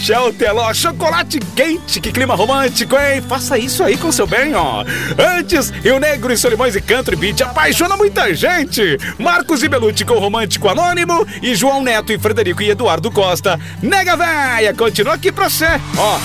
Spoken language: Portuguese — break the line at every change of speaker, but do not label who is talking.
Shell Teló, chocolate quente, que clima romântico, hein? Faça isso aí com seu bem, ó. Antes, Rio Negro e Solimões e Country Beat apaixona muita gente. Marcos e Belucci com Romântico Anônimo e João Neto e Frederico e Eduardo Costa. Nega Véia, continua aqui pra você, ó.